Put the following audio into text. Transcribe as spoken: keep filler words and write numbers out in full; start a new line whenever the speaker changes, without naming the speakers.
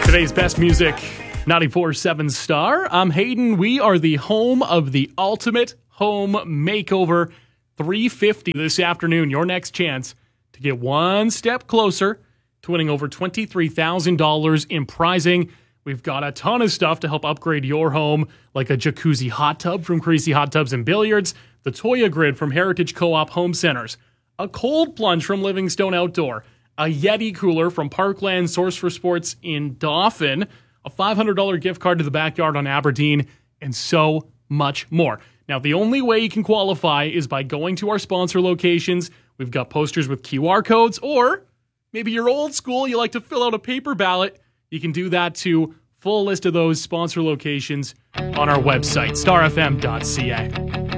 Today's best music, ninety-four point seven Star. I'm Hayden. We are the home of the ultimate home makeover. three fifty this afternoon. Your next chance to get one step closer to winning over twenty-three thousand dollars in prizing. We've got a ton of stuff to help upgrade your home, like a jacuzzi hot tub from Crazy Hot Tubs and Billiards, the Toya Grid from Heritage Co-op Home Centers, a cold plunge from Livingstone Outdoor, a Yeti cooler from Parkland Source for Sports in Dauphin, a five hundred dollars gift card to the Backyard on Aberdeen, and so much more. Now, the only way you can qualify is by going to our sponsor locations. We've got posters with Q R codes, or maybe you're old school, you like to fill out a paper ballot. You can do that too. Full list of those sponsor locations on our website, star f m dot c a.